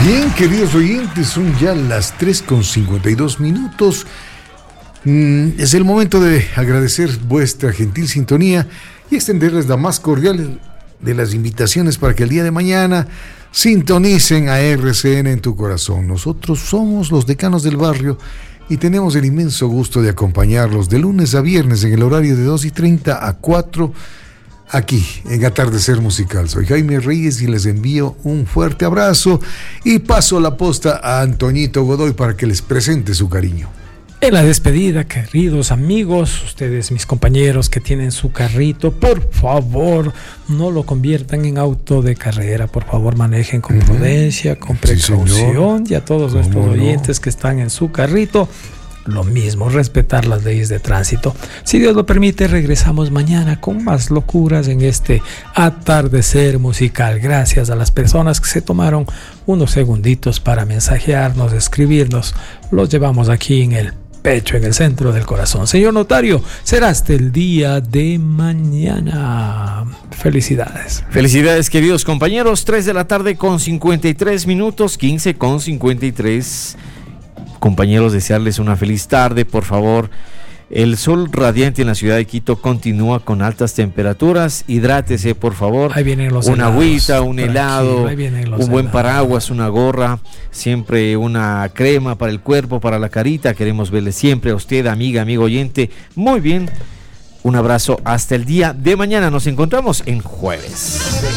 Bien, queridos oyentes, son ya las 3:52. Es el momento de agradecer vuestra gentil sintonía y extenderles la más cordial de las invitaciones para que el día de mañana sintonicen a RCN en tu corazón. Nosotros somos los Decanos del Barrio y tenemos el inmenso gusto de acompañarlos de lunes a viernes en el horario de 2:30 a 4 aquí en Atardecer Musical. Soy Jaime Reyes y les envío un fuerte abrazo y paso la posta a Antoñito Godoy para que les presente su cariño. En la despedida, queridos amigos, ustedes, mis compañeros que tienen su carrito, por favor, no lo conviertan en auto de carrera. Por favor, manejen con prudencia, con precaución. Sí, y a todos nuestros oyentes que están en su carrito, lo mismo, respetar las leyes de tránsito. Si Dios lo permite, regresamos mañana con más locuras en este Atardecer Musical. Gracias a las personas que se tomaron unos segunditos para mensajearnos, escribirnos. Los llevamos aquí en el pecho, en el centro del corazón. Señor notario, será hasta el día de mañana. Felicidades. Felicidades, queridos compañeros. 3:53 PM, 15:53. Compañeros, desearles una feliz tarde, por favor. El sol radiante en la ciudad de Quito continúa con altas temperaturas. Hidrátese, por favor. Ahí vienen los una helados, agüita, un helado, un buen helados. paraguas, una gorra, siempre una crema para el cuerpo, para la carita. Queremos verle siempre a usted, amiga, amigo oyente. Muy bien. Un abrazo hasta el día de mañana. Nos encontramos en jueves.